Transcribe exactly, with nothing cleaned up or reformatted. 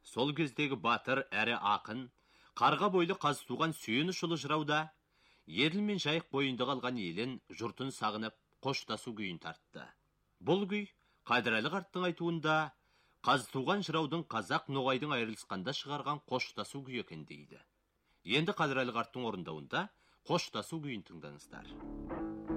Сол кездегі батыр әрі ақын, қарға бойлы Қазтуған Сүйініш ұлы жырауда, Еділ мен Жайық бойында қалған елін жұртын сағынып, қоштасу күйін тартты. Бұл күй Қадырәлі қарттың айтуында Қазтуған жыраудың қазақ ноғайдың айырылысқанда шығарған қоштасу күйі екен дейді. Енді Қадырәлі қарттың орындауында қоштасу күйін тыңдаңыздар.